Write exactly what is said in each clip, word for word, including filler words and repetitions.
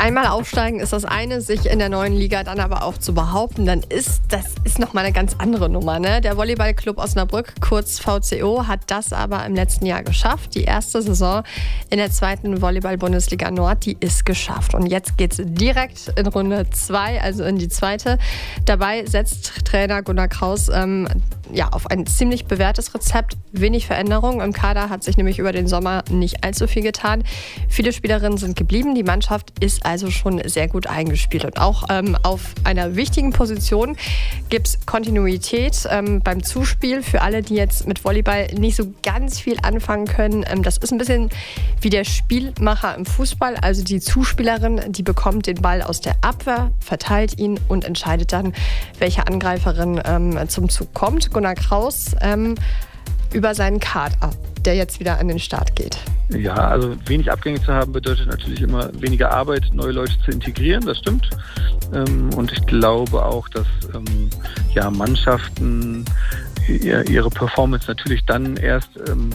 Einmal aufsteigen ist das eine, sich in der neuen Liga dann aber auch zu behaupten, dann ist das ist nochmal eine ganz andere Nummer. Ne? Der Volleyballclub Osnabrück, kurz V C O, hat das aber im letzten Jahr geschafft. Die erste Saison in der zweiten Volleyball-Bundesliga Nord, die ist geschafft. Und jetzt geht es direkt in Runde zwei, also in die zweite. Dabei setzt Trainer Gunnar Kraus ähm, ja, auf ein ziemlich bewährtes Rezept. Wenig Veränderung. Im Kader hat sich nämlich über den Sommer nicht allzu viel getan. Viele Spielerinnen sind geblieben. Die Mannschaft ist also schon sehr gut eingespielt. Und auch ähm, auf einer wichtigen Position gibt es Kontinuität ähm, beim Zuspiel für alle, die jetzt mit Volleyball nicht so ganz viel anfangen können. Ähm, das ist ein bisschen wie der Spielmacher im Fußball. Also die Zuspielerin, die bekommt den Ball aus der Abwehr, verteilt ihn und entscheidet dann, welche Angreiferin ähm, zum Zug kommt. Gunnar Kraus ähm, über seinen Kader, der jetzt wieder an den Start geht. Ja, also wenig Abgänge zu haben bedeutet natürlich immer weniger Arbeit, neue Leute zu integrieren, das stimmt. Und ich glaube auch, dass ja, Mannschaften ihre Performance natürlich dann erst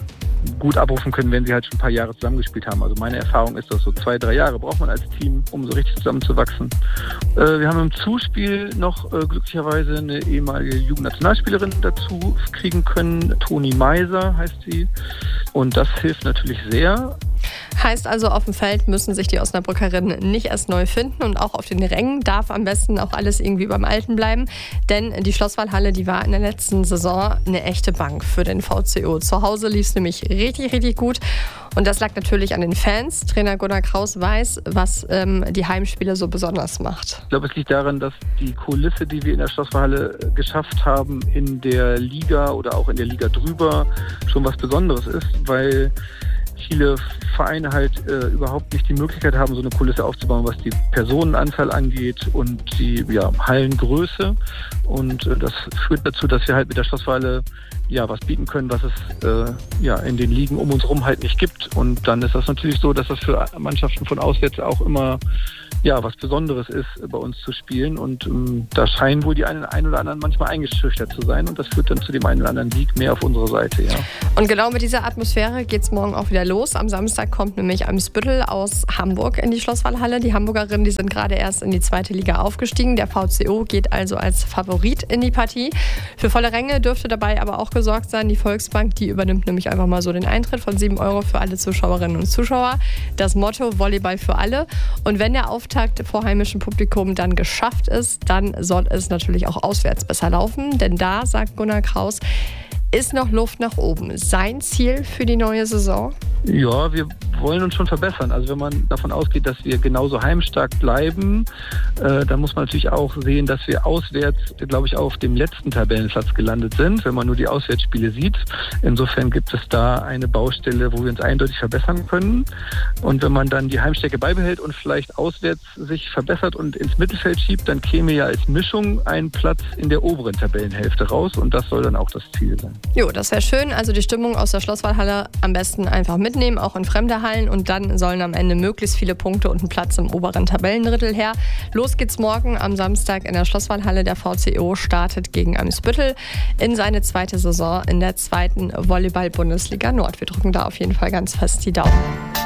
gut abrufen können, wenn sie halt schon ein paar Jahre zusammengespielt haben. Also meine Erfahrung ist, dass so zwei, drei Jahre braucht man als Team, um so richtig zusammenzuwachsen. Äh, wir haben im Zuspiel noch äh, glücklicherweise eine ehemalige Jugendnationalspielerin dazu kriegen können. Toni Meiser heißt sie. Und das hilft natürlich sehr. Heißt also, auf dem Feld müssen sich die Osnabrückerinnen nicht erst neu finden und auch auf den Rängen darf am besten auch alles irgendwie beim Alten bleiben. Denn die Schlosswallhalle, die war in der letzten Saison eine echte Bank für den V C O. Zu Hause lief es nämlich richtig, richtig gut. Und das lag natürlich an den Fans. Trainer Gunnar Kraus weiß, was ähm, die Heimspiele so besonders macht. Ich glaube, es liegt daran, dass die Kulisse, die wir in der Schlosswallhalle geschafft haben, in der Liga oder auch in der Liga drüber schon was Besonderes ist, weil viele Vereine halt äh, überhaupt nicht die Möglichkeit haben, so eine Kulisse aufzubauen, was die Personenanzahl angeht und die ja, Hallengröße. Und äh, das führt dazu, dass wir halt mit der Schlosswallhalle ja was bieten können, was es äh, ja in den Ligen um uns rum halt nicht gibt. Und dann ist das natürlich so, dass das für Mannschaften von auswärts auch immer ja was Besonderes ist, bei uns zu spielen. Und ähm, da scheinen wohl die einen, einen oder anderen manchmal eingeschüchtert zu sein. Und das führt dann zu dem einen oder anderen Sieg mehr auf unserer Seite. Ja. Und genau mit dieser Atmosphäre geht es morgen auch wieder los. Am Samstag kommt nämlich Eimsbüttel aus Hamburg in die Schlosswallhalle. Die Hamburgerinnen, die sind gerade erst in die zweite Liga aufgestiegen. Der V C O geht also als Favorit in die Partie. Für volle Ränge dürfte dabei aber auch gesorgt sein. Die Volksbank, die übernimmt nämlich einfach mal so den Eintritt von sieben Euro für alle Zuschauerinnen und Zuschauer. Das Motto Volleyball für alle. Und wenn der Auftakt vor heimischem Publikum dann geschafft ist, dann soll es natürlich auch auswärts besser laufen. Denn da, sagt Gunnar Kraus, ist noch Luft nach oben. Sein Ziel für die neue Saison? Ja, wir wollen uns schon verbessern. Also wenn man davon ausgeht, dass wir genauso heimstark bleiben, äh, dann muss man natürlich auch sehen, dass wir auswärts, glaube ich, auf dem letzten Tabellenplatz gelandet sind, wenn man nur die Auswärtsspiele sieht. Insofern gibt es da eine Baustelle, wo wir uns eindeutig verbessern können. Und wenn man dann die Heimstärke beibehält und vielleicht auswärts sich verbessert und ins Mittelfeld schiebt, dann käme ja als Mischung ein Platz in der oberen Tabellenhälfte raus. Und das soll dann auch das Ziel sein. Jo, das wäre schön. Also die Stimmung aus der Schlosswallhalle am besten einfach mitnehmen, auch in fremde Hallen. Und dann sollen am Ende möglichst viele Punkte und ein Platz im oberen Tabellendrittel her. Los geht's morgen am Samstag in der Schlosswallhalle. Der V C O startet gegen Eimsbüttel in seine zweite Saison in der zweiten Volleyball-Bundesliga Nord. Wir drücken da auf jeden Fall ganz fest die Daumen.